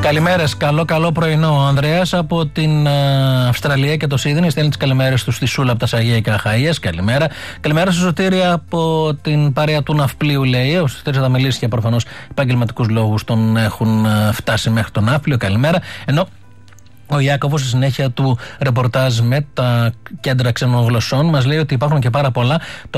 Καλημέρες, καλό πρωινό. Ο Ανδρέας από την Αυστραλία και το Σίδνεϊ στέλνει τις καλημέρες του στη Σούλα από τα Σαγία και Αχαΐας. Καλημέρα. Καλημέρα στο Σωτήρη από την παρέα του Ναυπλίου, λέει. Ο Σωτήρης θα τα μιλήσει για προφανώς επαγγελματικούς λόγους τον έχουν φτάσει μέχρι τον Ναύπλιο. Καλημέρα. Ενώ ο Ιάκωβος στη συνέχεια του ρεπορτάζ με τα κέντρα ξενογλωσσών μας λέει ότι υπάρχουν και πάρα πολλά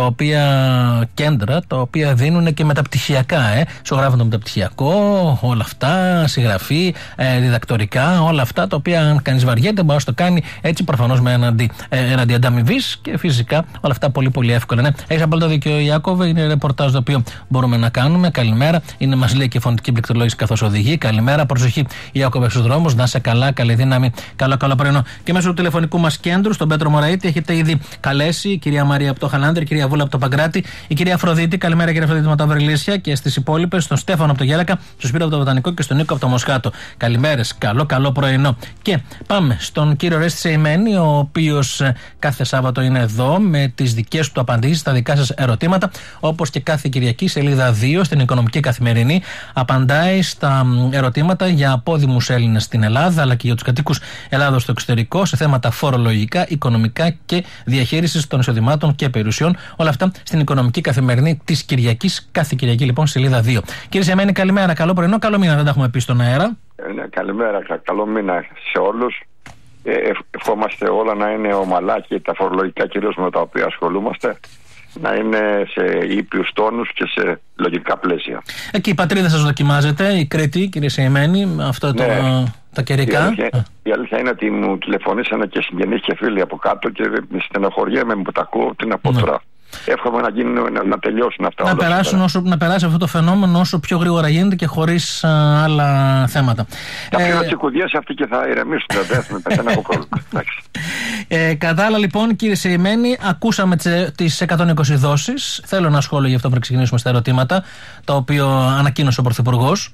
κέντρα τα οποία δίνουν και μεταπτυχιακά. Ζωγράφουν το μεταπτυχιακό, όλα αυτά, συγγραφή, διδακτορικά, όλα αυτά τα οποία αν κανείς βαριέται μπορεί να το κάνει έτσι προφανώς με έναντι ανταμοιβής και φυσικά όλα αυτά πολύ πολύ εύκολα. Ναι. Έχεις απόλυτο δίκιο, Ιάκωβε, είναι ρεπορτάζ το οποίο μπορούμε να κάνουμε. Καλημέρα. Μας λέει και φωνητική πληκτρολόγηση καθώς οδηγεί. Καλημέρα. Προσοχή, Ιάκωβε, στους δρόμους. Να είσαι καλά, καλή δύναμη. Καλό πρωινό. Και μέσω του τηλεφωνικού μας κέντρου, στον Πέτρο Μωραήτη, έχετε ήδη καλέσει η κυρία Μαρία από το Χαλάνδρη, η κυρία Βούλα από το Παγκράτη, η κυρία Αφροδίτη. Καλημέρα, κυρία Αφροδίτη με τα Βρυλίσια και στις υπόλοιπες, στον Στέφανο από το Γέλακα, στον Σπύρο από το Βοτανικό και στον Νίκο από το Μοσχάτο. Καλημέρες, καλό πρωινό. Και πάμε στον κύριο Ρέστη Σεϊμένη, ο οποίος κάθε Σάββατο είναι εδώ με τις δικές του απαντήσεις στα δικά σας ερωτήματα. Όπως και κάθε Κυριακή, σελίδα 2 στην Οικονομική Καθημερινή, απαντάει στα ερωτήματα για απόδημους Έλληνες στην Ελλάδα αλλά και για τους κατοίκους Ελλάδος στο εξωτερικό σε θέματα φορολογικά, οικονομικά και διαχείρισης των εισοδημάτων και περιουσιών. Όλα αυτά στην Οικονομική Καθημερινή της Κυριακής. Κάθε Κυριακή λοιπόν, σελίδα 2. Κύριε Σεϊμένη, καλημέρα, καλό πρωινό, καλό μήνα, δεν τα έχουμε πει στον αέρα. Καλημέρα, καλό μήνα σε όλους. Ευχόμαστε όλα να είναι ομαλά και τα φορολογικά κυρίως με τα οποία ασχολούμαστε να είναι σε ήπιους τόνους και σε λογικά πλαίσια. Εκεί η πατρίδα σας δοκιμάζεται, η Κρήτη, κύριε Σεϊμένη, με αυτό τα καιρικά. Η αλήθεια είναι ότι μου τηλεφωνήσανε και συγγενείς και φίλοι από κάτω και στενοχωριέμαι που τα ακούω, τι να πω τώρα. Εύχομαι να τελειώσουν αυτά. Να περάσει αυτό το φαινόμενο όσο πιο γρήγορα γίνεται και χωρίς άλλα θέματα. Θα φύγω τσικουδιές αυτοί και θα ηρεμήσουν. Δεν έχω πρόβλημα. Κατά άλλα λοιπόν, κύριε Σεϊμένη, ακούσαμε τις 120 δόσεις. Θέλω ένα σχόλιο γι' αυτό πριν ξεκινήσουμε στα ερωτήματα, τα οποία ανακοίνωσε ο Πρωθυπουργός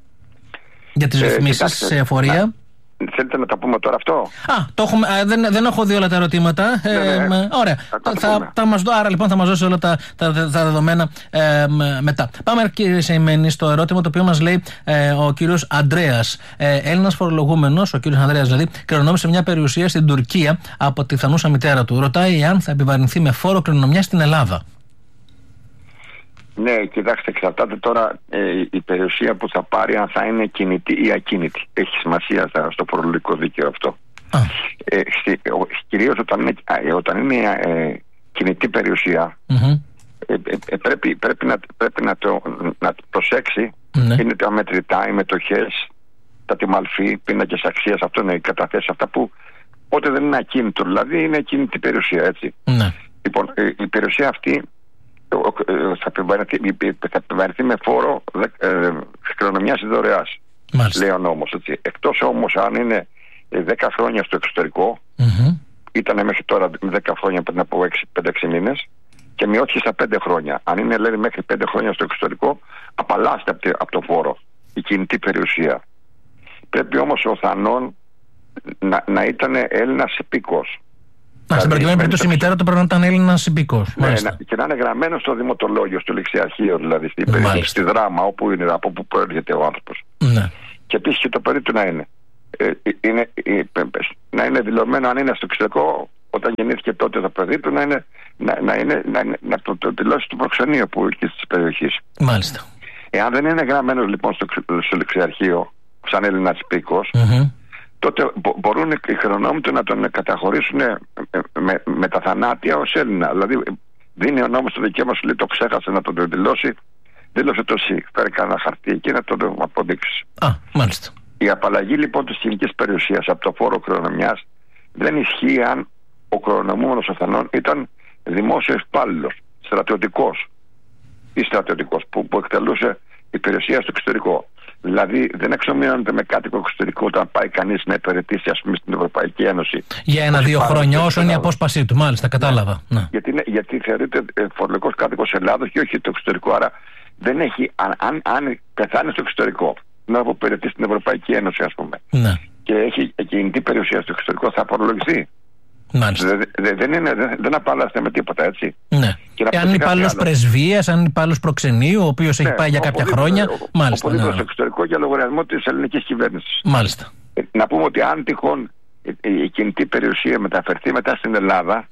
για τις ρυθμίσεις σε εφορία. Θέλετε να τα πούμε τώρα αυτό? Το έχουμε, δεν έχω δει όλα τα ερωτήματα. Ωραία. Άρα λοιπόν θα μας δώσει όλα τα δεδομένα μετά. Πάμε, κύριε Σεϊμένη, στο ερώτημα το οποίο μας λέει ο κύριος Ανδρέας. Έλληνας φορολογούμενος, ο κύριος Ανδρέας δηλαδή, κληρονόμησε μια περιουσία στην Τουρκία από τη θανούσα μητέρα του. Ρωτάει αν θα επιβαρυνθεί με φόρο κληρονομιά στην Ελλάδα. Ναι, κοιτάξτε, εξαρτάται τώρα η περιουσία που θα πάρει, αν θα είναι κινητή ή ακίνητη. Έχει σημασία στο φορολογικό δίκαιο αυτό. Κυρίως όταν είναι κινητή περιουσία, πρέπει να το προσέξει. Είναι τα μετρητά, οι μετοχές, τα τιμαλφή, πίνακες αξίας, αυτό είναι οι καταθέσεις, αυτά που πότε δεν είναι ακίνητο, δηλαδή είναι κινητή περιουσία, έτσι. Λοιπόν, η περιουσία αυτή θα επιβαρυνθεί με φόρο κληρονομιάς ή δωρεάς, λέει ο νόμος, έτσι. Εκτός όμως αν είναι 10 χρόνια στο εξωτερικό, ήταν μέχρι τώρα 10 χρόνια πριν από 5-6 μήνες και μειώθηκε στα 5 χρόνια. Αν είναι, λέει, μέχρι 5 χρόνια στο εξωτερικό, απαλλάσσεται από το φόρο η κινητή περιουσία. Πρέπει όμως ο θανόν να ήταν Έλληνας υπήκος. Στην προκειμένη περίπτωση η μητέρα του πρέπει να ήταν Έλληνας υπήκος. Ναι, και να είναι γραμμένο στο δημοτολόγιο, στο ληξιαρχείο, δηλαδή στη Δράμα, όπου είναι, από όπου προέρχεται ο άνθρωπος. Και επίσης και το παιδί του να είναι δηλωμένο, αν είναι στο εξωτερικό, όταν γεννήθηκε τότε το παιδί του, να το δηλώσει στο προξενείο που είναι της περιοχής. Μάλιστα. Εάν δεν είναι γραμμένος λοιπόν στο ληξιαρχείο, σαν Έλληνας υπήκος, τότε μπορούν οι χρονόμητοι να τον καταχωρήσουν με τα θανάτια ως Έλληνα. Δηλαδή δίνει ο νόμος το δικαίωμα, σου λέει, το ξέχασε να τον δηλώσει, δήλωσε το εσύ, φέρει κανένα χαρτί εκεί να τον αποδείξει. Μάλιστα. Η απαλλαγή λοιπόν της κοινικής περιουσίας από το φόρο κληρονομιάς δεν ισχύει αν ο κληρονομούμενος οθανών ήταν δημόσιος υπάλληλος, στρατιωτικός που εκτελούσε υπηρεσία στο εξωτερικό. Δηλαδή δεν εξομοιώνεται με κάτοικο εξωτερικό όταν πάει κανείς να υπηρετήσει, ας πούμε, στην Ευρωπαϊκή Ένωση. Για 1-2 χρόνια, όσο είναι η απόσπασή του. Μάλιστα, κατάλαβα. Ναι. Γιατί θεωρείται φορολογικός κάτοικος Ελλάδος και όχι το εξωτερικό. Άρα δεν έχει, αν πεθάνει στο εξωτερικό, να υπηρετήσει στην Ευρωπαϊκή Ένωση, ας πούμε, και έχει κινητή περιουσία στο εξωτερικό, θα φορολογηθεί. Δεν απαλλάσσεται με τίποτα, έτσι. Ναι. Αν είναι υπάλληλος πρεσβείας, αν είναι υπάλληλος προξενείου, ο οποίος έχει πάει για κάποια χρόνια. Μάλιστα. Οπουδήποτε στο εξωτερικό για λογαριασμό της ελληνικής κυβέρνησης. Μάλιστα. Να πούμε ότι αν τυχόν η κινητή περιουσία μεταφερθεί μετά στην Ελλάδα,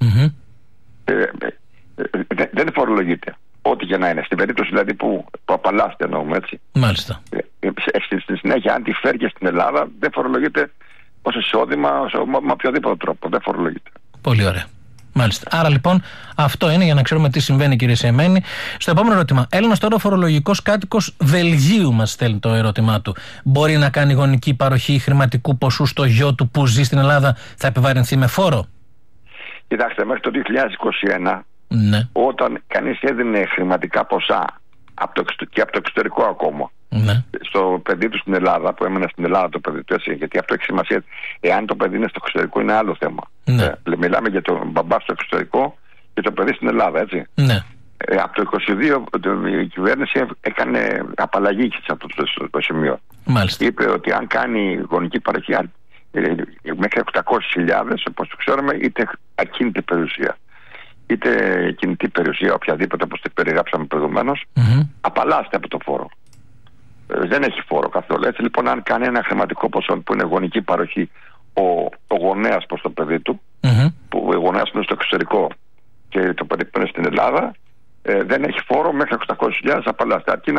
δεν φορολογείται. Ό,τι και να είναι. Στην περίπτωση δηλαδή που απαλλάσσεται, εννοούμε έτσι. Μάλιστα. Στη συνέχεια, αν τη φέρει και στην Ελλάδα, δεν φορολογείται ως εισόδημα με οποιοδήποτε τρόπο. Δεν φορολογείται. Πολύ ωραία. Μάλιστα. Άρα λοιπόν αυτό είναι για να ξέρουμε τι συμβαίνει, κύριε Σεϊμένη. Στο επόμενο ερώτημα. Έλληνας τώρα φορολογικός κάτοικος Βελγίου μας στέλνει το ερώτημά του. Μπορεί να κάνει γονική παροχή χρηματικού ποσού στο γιο του που ζει στην Ελλάδα, θα επιβαρυνθεί με φόρο? Κοιτάξτε, μέχρι το 2021, ναι, όταν κανείς έδινε χρηματικά ποσά και από το εξωτερικό ακόμα, ναι, στο παιδί του στην Ελλάδα, που έμενε στην Ελλάδα το παιδί του, έτσι, γιατί αυτό έχει σημασία. Εάν το παιδί είναι στο εξωτερικό, είναι άλλο θέμα. Ναι. Μιλάμε για τον μπαμπά στο εξωτερικό και το παιδί στην Ελλάδα, έτσι. Ναι. Από το 2022 η κυβέρνηση έκανε απαλλαγή σε αυτό το σημείο. Μάλιστα. Είπε ότι αν κάνει γονική παροχή μέχρι 800.000, όπως το ξέρουμε, είτε ακίνητη περιουσία είτε κινητή περιουσία, οποιαδήποτε, όπως την περιγράψαμε προηγουμένως, απαλλάσσεται από το φόρο. Δεν έχει φόρο καθόλου. Έτσι λοιπόν, αν κάνει ένα χρηματικό ποσό που είναι γονική παροχή ο γονέας προς το παιδί του, που ο γονέας είναι στο εξωτερικό και το παιδί που είναι στην Ελλάδα, δεν έχει φόρο μέχρι 800.000, απαλλάσσεται. Αρκεί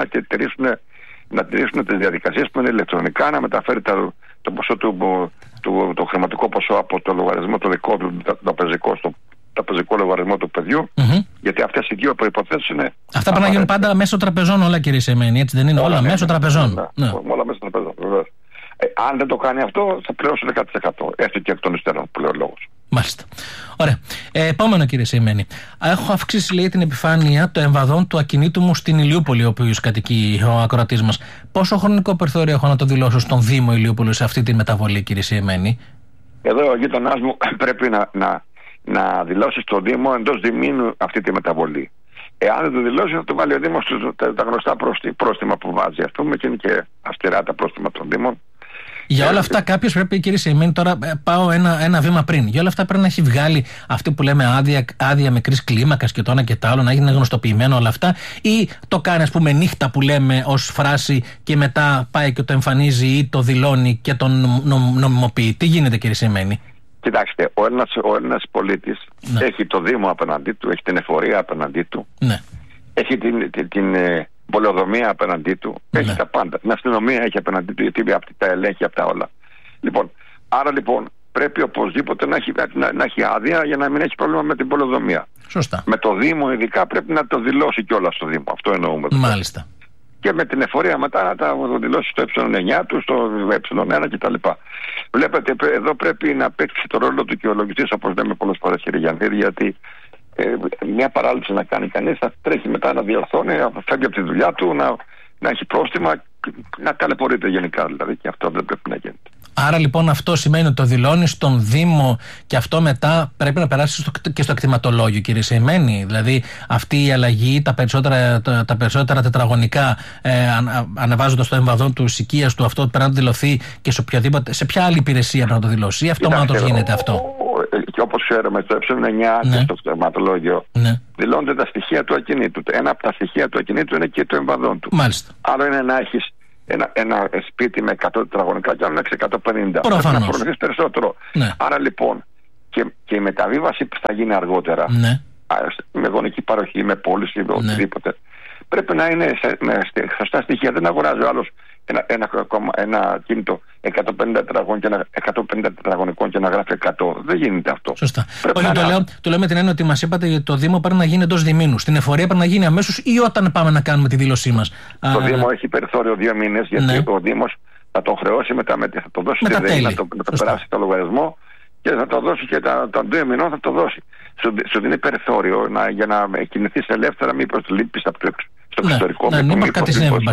να τηρήσουν τις διαδικασίες που είναι ηλεκτρονικά, να μεταφέρει το ποσό το χρηματικό ποσό από το λογαριασμό το δικό του, το τραπεζικό λογαριασμό του παιδιού, γιατί αυτές οι δύο προϋποθέσεις είναι. Αυτά πρέπει να γίνουν πάντα μέσω τραπεζών, όλα, κύριε Σεϊμένη, έτσι δεν είναι? Όλα μέσω τραπεζών. Ναι. Όλα μέσω τραπεζών, βεβαίως. Αν δεν το κάνει αυτό, θα πληρώσει 10%. Έστω και εκ των υστέρων που λέει ο λόγος. Μάλιστα. Ωραία. Επόμενο, κύριε Σεϊμένη. Έχω αυξήσει, λέει, την επιφάνεια των εμβαδών του ακινήτου μου στην Ηλιούπολη, ο οποίος κατοικεί ο ακροατής μας. Πόσο χρονικό περιθώριο έχω να το δηλώσω στον Δήμο Ηλιούπολη σε αυτή τη μεταβολή, κύριε Σεϊμένη? Εδώ ο γείτονάς μου πρέπει να δηλώσει στον Δήμο εντός διμήνου αυτή τη μεταβολή. Εάν δεν το δηλώσει, θα το βάλει ο Δήμος τα γνωστά πρόστιμα που βάζει. Ας πούμε, και είναι και αυστηρά τα πρόστιμα των Δήμων. Για όλα αυτά, κάποιος πρέπει, κύριε Σεϊμένη, τώρα πάω ένα βήμα πριν. Για όλα αυτά πρέπει να έχει βγάλει αυτή που λέμε άδεια μικρής κλίμακας και το ένα και το άλλο, να είναι γνωστοποιημένο όλα αυτά, ή το κάνει, ας πούμε, νύχτα που λέμε ως φράση και μετά πάει και το εμφανίζει ή το δηλώνει και τον νομιμοποιεί? Τι γίνεται, κύριε Σεϊμένη? Κοιτάξτε, ο Έλληνας πολίτης έχει το Δήμο απέναντί του, έχει την εφορία απέναντί του, έχει την πολεοδομία απέναντί του, έχει τα πάντα. Την αστυνομία έχει απέναντί του, γιατί τα ελέγχει αυτά όλα. Λοιπόν, άρα λοιπόν πρέπει οπωσδήποτε να έχει άδεια για να μην έχει πρόβλημα με την πολεοδομία. Σωστά. Με το Δήμο ειδικά πρέπει να το δηλώσει κιόλας στο Δήμο. Αυτό εννοούμε. Μάλιστα. Και με την εφορία μετά να τα δηλώσει στο ε9 του, στο ε1 κτλ. Βλέπετε, εδώ πρέπει να παίξει το ρόλο του και ο λογιστής, όπως λέμε πολλές φορές, κύριε Γιαννίδη, γιατί μια παράληψη να κάνει κανείς, θα τρέχει μετά να διορθώνει, να φεύγει από τη δουλειά του, να έχει πρόστιμα, να ταλαιπωρείται γενικά δηλαδή, και αυτό δεν πρέπει να γίνεται. Άρα λοιπόν αυτό σημαίνει ότι το δηλώνει στον Δήμο και αυτό μετά πρέπει να περάσει και στο κτηματολόγιο, κύριε Σεϊμένη. Δηλαδή αυτή η αλλαγή, τα περισσότερα τετραγωνικά ανεβάζοντας το εμβαδόν του οικίας του, αυτό πρέπει να δηλωθεί και σε ποια άλλη υπηρεσία πρέπει να το δηλώσει? Αυτομάτως γίνεται αυτό? Και όπως ξέρουμε, στο ε9 και στο κτηματολόγιο δηλώνονται τα στοιχεία του ακινήτου. Ένα από τα στοιχεία του ακινήτου είναι και το εμβαδόν του. Μάλιστα. Άλλο είναι να έχεις ένα σπίτι με 100 τετραγωνικά και άλλο είναι 150. Προφανώς. Πρέπει να φορμηθείς περισσότερο. Άρα λοιπόν και η μεταβίβαση που θα γίνει αργότερα, με γονική παροχή, με πώληση, με οτιδήποτε, πρέπει να είναι με σωστά στοιχεία. Δεν αγοράζει ο άλλος ένα κινητό 150 τετραγωνικών και να γράφει 100. Δεν γίνεται αυτό. Σωστά. Όχι, το λέω με την έννοια ότι μας είπατε ότι το Δήμο πρέπει να γίνει εντός διμήνου. Στην εφορία πρέπει να γίνει αμέσως ή όταν πάμε να κάνουμε τη δήλωσή μας? Το Δήμο έχει περιθώριο 2 μήνες, γιατί ο Δήμος θα τον χρεώσει θα το δώσει στη ΔΕΗ, να το περάσει το λογαριασμό και θα το δώσει και των 2 μηνών θα το δώσει. Σου δίνει περιθώριο για να κινηθείς ελεύθερα, μήπως λείπεις στο εξωτερικό. Ναι, κάτι συνέβη.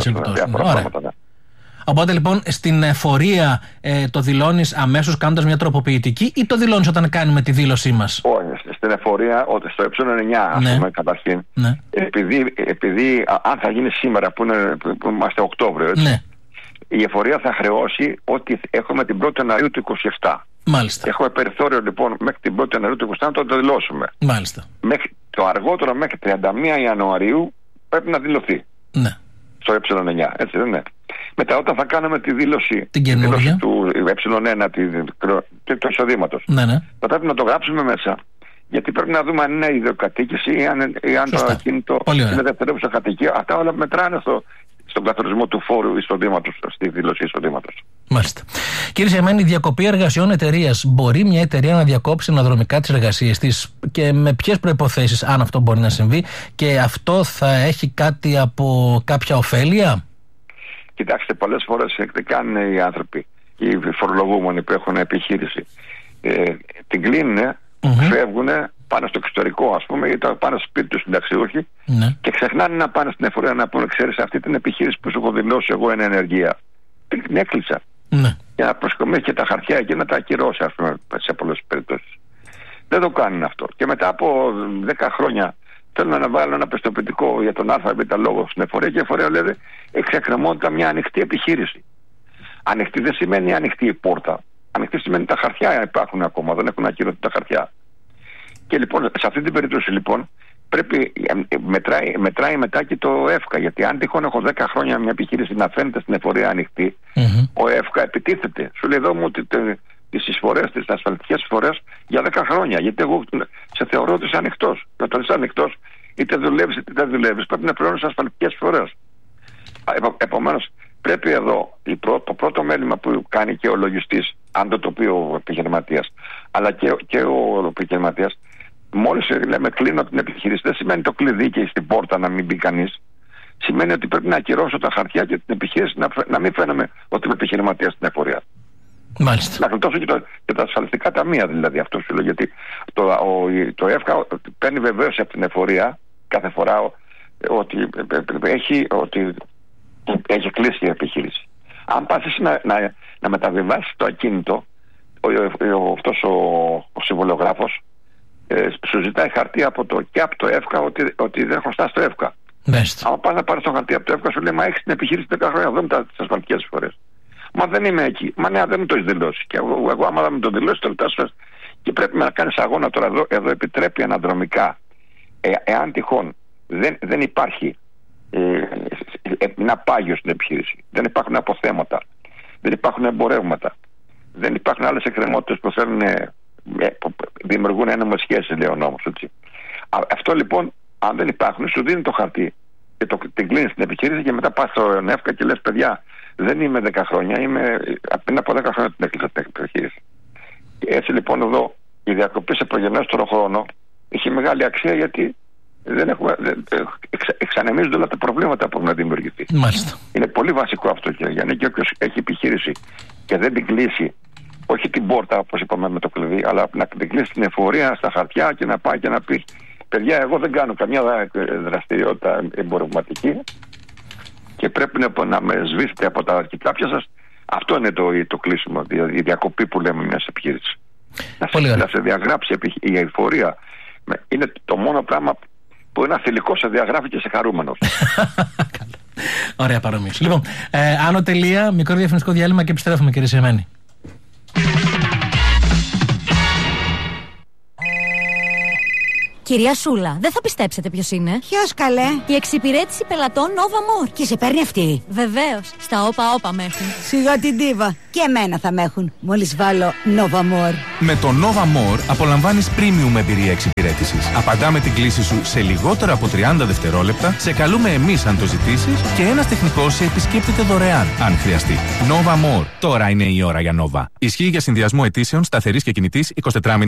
Οπότε λοιπόν στην εφορία το δηλώνεις αμέσως κάνοντας μια τροποποιητική ή το δηλώνεις όταν κάνουμε τη δήλωσή μας? Όχι, στην εφορία, στο ε9 ας πούμε, καταρχήν, επειδή αν θα γίνει σήμερα που είμαστε Οκτώβριο, έτσι, η εφορία θα χρεώσει ότι έχουμε την 1η Ιανουαρίου του 27. Μάλιστα. Έχουμε περιθώριο λοιπόν μέχρι την 1η Ιανουαρίου του 27 να το δηλώσουμε. Μάλιστα. το αργότερο μέχρι 31 Ιανουαρίου πρέπει να δηλωθεί. Ναι. Στο ε9, έτσι δεν είναι? Μετά όταν θα κάνουμε τη δήλωση, την καινούργια του ε1, το εισοδήματος, ναι. θα πρέπει να το γράψουμε μέσα. Γιατί πρέπει να δούμε αν είναι ιδιοκατοίκηση ή αν το ακίνητο είναι δευτερεύουσα κατοικία. Αυτά όλα μετράνε στον καθορισμό του φόρου εισοδήματος, στη δήλωση εισοδήματος. Μάλιστα. Κύριε Σεμένη, διακοπή εργασιών εταιρείας. Μπορεί μια εταιρεία να διακόψει αναδρομικά τις εργασίες της και με ποιες προϋποθέσεις, αν αυτό μπορεί να συμβεί, και αυτό θα έχει κάτι από κάποια ωφέλεια? Κοιτάξτε, πολλές φορές κάνουν οι άνθρωποι, οι φορολογούμενοι που έχουν επιχείρηση, την κλείνουν, φεύγουν, πάνε στο εξωτερικό, ας πούμε, ή πάνε στο σπίτι του συνταξιούχοι, και ξεχνάνε να πάνε στην εφορία να πούνε: ξέρεις, αυτή την επιχείρηση που σου έχω δηλώσει εγώ είναι ενεργεία, την έκλεισα. Για να προσκομίσει και τα χαρτιά εκεί να τα ακυρώσει, ας πούμε, σε πολλές περιπτώσεις. Δεν το κάνουν αυτό. Και μετά από 10 χρόνια θέλουν να βάλουν ένα πιστοποιητικό για τον ΑΒ λόγο στην εφορία, και η εφορία λέει: εξακρεμώνεται μια ανοιχτή επιχείρηση. Ανοιχτή δεν σημαίνει ανοιχτή η πόρτα. Ανοιχτή σημαίνει τα χαρτιά υπάρχουν ακόμα, δεν έχουν ακυρωθεί τα χαρτιά. Και λοιπόν, σε αυτή την περίπτωση, λοιπόν, μετράει μετά και το ΕΦΚΑ. Γιατί αν τυχόν έχω 10 χρόνια μια επιχείρηση να φαίνεται στην εφορία ανοιχτή, ο ΕΦΚΑ επιτίθεται. Σου λέει: εδώ μου τις εισφορές, τις ασφαλιστικές εισφορές για 10 χρόνια. Γιατί εγώ σε θεωρώ ότι είσαι ανοιχτός. Και όταν είσαι ανοιχτός, είτε δουλεύεις είτε δεν δουλεύεις, πρέπει να πληρώνεις ασφαλιστικές εισφορές. Επομένως, πρέπει εδώ το πρώτο μέλημα που κάνει και ο λογιστής, αν το πει ο επιχειρηματίας, αλλά και ο επιχειρηματίας, μόλις λέμε κλείνω την επιχείρηση, δεν σημαίνει το κλειδί και στην πόρτα να μην μπει κανείς. Σημαίνει ότι πρέπει να ακυρώσω τα χαρτιά και την επιχείρηση, να μην φαίνομαι ότι είμαι επιχειρηματίας στην εφορία. Μάλιστα. Να γλιτώσω και τα ασφαλιστικά ταμεία, δηλαδή, αυτό σου λέω. Γιατί το ΕΦΚΑ παίρνει βεβαίως από την εφορία κάθε φορά ότι έχει κλείσει η επιχείρηση. Αν πας εσύ να μεταβιβάσεις το ακίνητο, αυτός ο συμβολογράφος σου ζητάει χαρτί από το ΕΦΚΑ ότι δεν χρωστάς το ΕΦΚΑ. Αν πας να πάρεις το χαρτί από το ΕΦΚΑ, σου λέει: μα έχεις την επιχείρηση 10 χρόνια, δούμε τις ασφαλιστικές φορές. Μα δεν είμαι εκεί. Μα ναι, δεν μου το έχεις δηλώσει. Και εγώ άμα δεν μου το δηλώσει, το ρωτάς. Και πρέπει να κάνεις αγώνα τώρα. Εδώ επιτρέπει αναδρομικά. Εάν τυχόν δεν υπάρχει ένα πάγιο στην επιχείρηση, δεν υπάρχουν αποθέματα, δεν υπάρχουν εμπορεύματα, δεν υπάρχουν άλλες εκκρεμότητες που δημιουργούν ένομες σχέσεις, λέει ο νόμος. Αυτό λοιπόν, αν δεν υπάρχουν, σου δίνει το χαρτί και την κλείνεις στην επιχείρηση, και μετά πας στο ΕΦΚΑ και λες: παιδιά, δεν είμαι 10 χρόνια, πριν από 10 χρόνια την έκλεισα την επιχείρηση. Και έτσι λοιπόν εδώ η διακοπή σε προγενέστερο χρόνο έχει μεγάλη αξία, γιατί εξανεμίζονται όλα τα προβλήματα που έχουν να δημιουργηθεί. Μάλιστα. Είναι πολύ βασικό αυτό, και για να έχει επιχείρηση και δεν την κλείσει, όχι την πόρτα όπως είπαμε με το κλειδί, αλλά να την κλείσει την εφορία στα χαρτιά και να πάει και να πει: παιδιά, εγώ δεν κάνω καμιά δραστηριότητα εμπορευματική και πρέπει να με σβήσετε από τα κοιτάπια σας. Αυτό είναι το κλείσιμο, η διακοπή που λέμε μιας επιχείρησης. Να σε διαγράψει η εφορία είναι το μόνο πράγμα που ένα θηλυκό σε διαγράφει και σε χαρούμενος. Ωραία παρομοίωση. Λοιπόν, άνω τελεία, μικρό διαφημιστικό διάλειμμα και επιστρέφουμε, κύριε Σεμένη. Κυρία Σούλα, δεν θα πιστέψετε ποιος είναι. Ποιος, καλέ? Η εξυπηρέτηση πελατών Nova More. Και σε παίρνει αυτή? Βεβαίως. Στα όπα με έχουν. Σιγά την ντίβα. Και εμένα θα με έχουν. Μόλις βάλω Nova More. Με το Nova More απολαμβάνεις premium εμπειρία εξυπηρέτησης. Απαντάμε την κλήση σου σε λιγότερο από 30 δευτερόλεπτα. Σε καλούμε εμείς αν το ζητήσεις. Και ένας τεχνικός σε επισκέπτεται δωρεάν αν χρειαστεί. Nova More. Τώρα είναι η ώρα για Nova. Ισχύει για συνδυασμό αιτήσεων σταθερής και κινητής 24